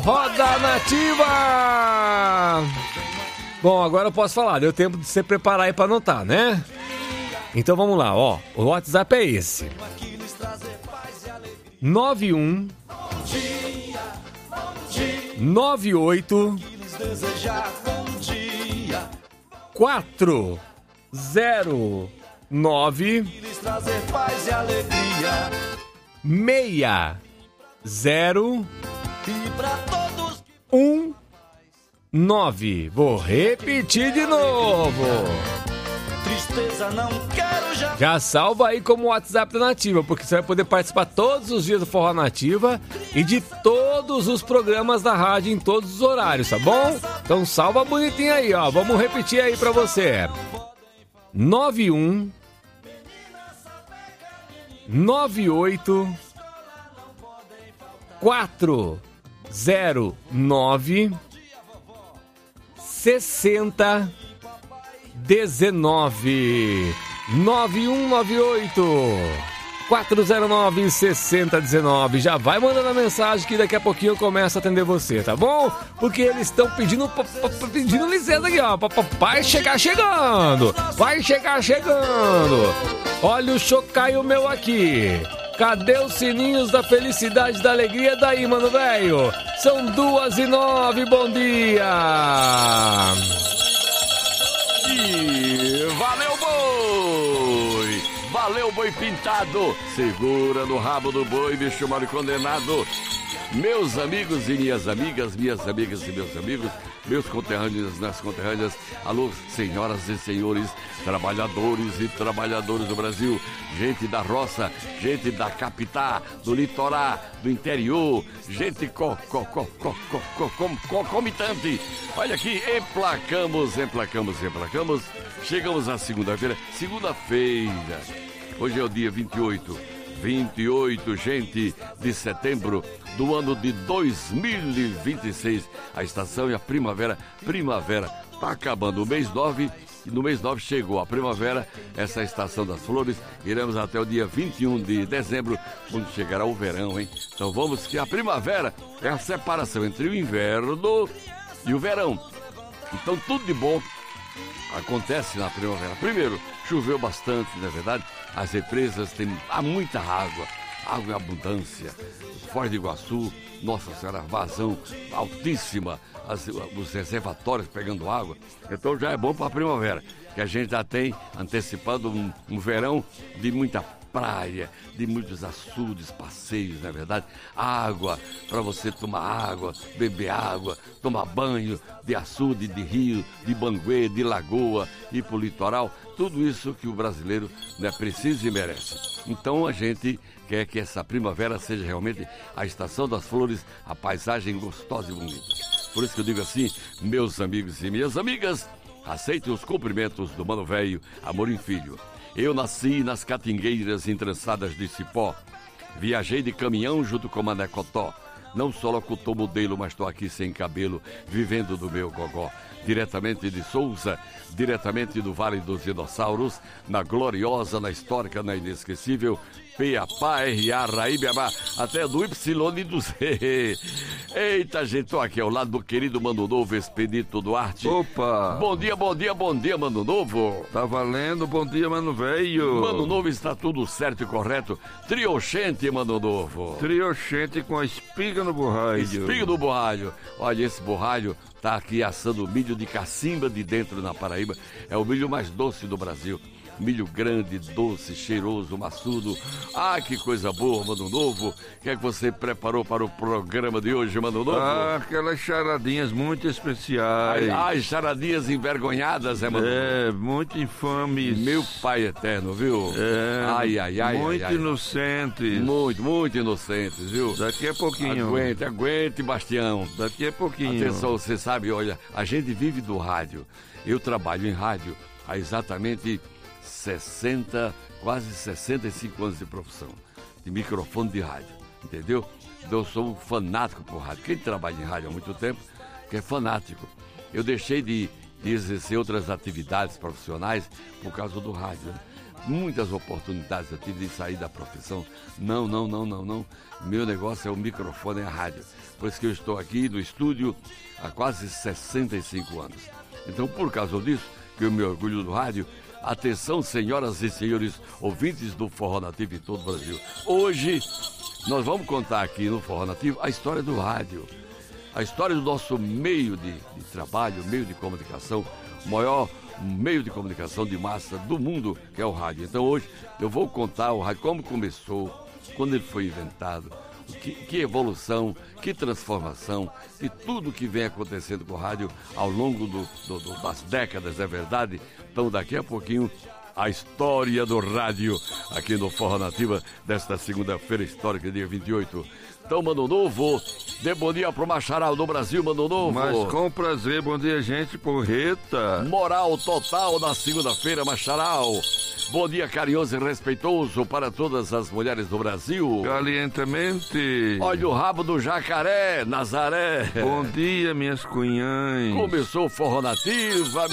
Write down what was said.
Roda Nativa! Bom, agora eu posso falar, deu tempo de você preparar aí pra anotar, né? Então vamos lá, ó. O WhatsApp é esse. 91 98 409 6019. Vou repetir de novo. Tristeza não quero já salva aí como WhatsApp da Nativa, porque você vai poder participar todos os dias do Forró Nativa e de todos os programas da rádio em todos os horários, tá bom? Então salva bonitinho aí, ó. Vamos repetir aí pra você. 91 98 409 6019. 9198 409 6019. Já vai mandando a mensagem que daqui a pouquinho eu começo a atender você, tá bom? Porque eles estão pedindo licença aqui, ó. Vai chegar chegando. Vai chegar chegando. Olha o chocaio meu aqui. Cadê os sininhos da felicidade, da alegria daí, mano velho? São 2h09, bom dia! E valeu, boi! Valeu, boi pintado! Segura no rabo do boi, bicho mal condenado! Meus amigos e minhas amigas e meus amigos, meus conterrâneos nas conterrâneas, alô, senhoras e senhores, trabalhadores e trabalhadoras do Brasil, gente da roça, gente da capital, do litoral, do interior, gente concomitante. Olha aqui, emplacamos, chegamos à segunda-feira, hoje é o dia 28, gente, de setembro do ano de 2026. A estação e a primavera tá acabando. O mês 9, e no mês 9 chegou a primavera, essa estação das flores. Iremos até o dia 21 de dezembro, quando chegará o verão, hein? Então vamos que a primavera é a separação entre o inverno e o verão. Então tudo de bom acontece na primavera. Primeiro, choveu bastante, não é verdade? As represas têm muita água em abundância. Foz do Iguaçu, Nossa Senhora, vazão altíssima, os reservatórios pegando água. Então já é bom para a primavera, que a gente já tem antecipando um verão de muita praia, de muitos açudes, passeios, não é verdade? Água, para você tomar água, beber água, tomar banho de açude, de rio, de banguê, de lagoa, ir para o litoral, tudo isso que o brasileiro, né, precisa e merece. Então a gente quer que essa primavera seja realmente a estação das flores, a paisagem gostosa e bonita. Por isso que eu digo assim, meus amigos e minhas amigas, aceitem os cumprimentos do Mano Velho Amorim Filho. Eu nasci nas catingueiras entrançadas de cipó. Viajei de caminhão junto com Mané Cotó. Não só locutor modelo, mas estou aqui sem cabelo, vivendo do meu gogó. Diretamente de Souza, diretamente do Vale dos Dinossauros, na gloriosa, na histórica, na inesquecível P.A.P.A. R.A. Raíbiabá, até do Y e do Z. Eita, gente, tô aqui ao lado do querido Mano Novo, Expedito Duarte. Opa! Bom dia, Mano Novo. Tá valendo, bom dia, Mano Velho. Mano Novo, está tudo certo e correto. Trioxente, Mano Novo. Trioxente com a espiga no borralho. Espiga no borralho. Olha, esse borralho tá aqui assando milho de cacimba de dentro na Paraíba. É o milho mais doce do Brasil. Milho grande, doce, cheiroso, maçudo. Ah, que coisa boa, Mano Novo. O que é que você preparou para o programa de hoje, Mano Novo? Ah, aquelas charadinhas muito especiais. Ai, charadinhas envergonhadas, Mano Novo? É, muito infames. Meu pai eterno, viu? É, ai. Muito inocentes. Muito inocentes, viu? Daqui a pouquinho. Aguente, Bastião. Daqui a pouquinho. Atenção, você sabe, olha, a gente vive do rádio. Eu trabalho em rádio há exatamente quase 65 anos de profissão, de microfone de rádio, entendeu? Eu sou um fanático por rádio. Quem trabalha em rádio há muito tempo, que é fanático. Eu deixei de exercer outras atividades profissionais por causa do rádio, né? muitas oportunidades eu tive de sair da profissão. Não. Meu negócio é o microfone e a rádio. Por isso que eu estou aqui no estúdio há quase 65 anos. Então, por causa disso, que eu me orgulho do rádio. Atenção, senhoras e senhores ouvintes do Forró Nativo em todo o Brasil. Hoje, nós vamos contar aqui no Forró Nativo a história do rádio. A história do nosso meio de trabalho, meio de comunicação, o maior meio de comunicação de massa do mundo, que é o rádio. Então hoje eu vou contar o rádio, como começou, quando ele foi inventado, que evolução, que transformação, e tudo que vem acontecendo com o rádio ao longo das décadas, é verdade? Então daqui a pouquinho, a história do rádio aqui no Forró Nativa, desta segunda-feira histórica, dia 28. Então, Mano Novo, dê bom dia pro Macharal do Brasil, Mano Novo. Mas com prazer, bom dia, gente, porreta. Moral total na segunda-feira, Macharal. Bom dia carinhoso e respeitoso para todas as mulheres do Brasil. Calientemente. Olha o rabo do jacaré, Nazaré. Bom dia, minhas cunhãs. Começou o Forró Nativa.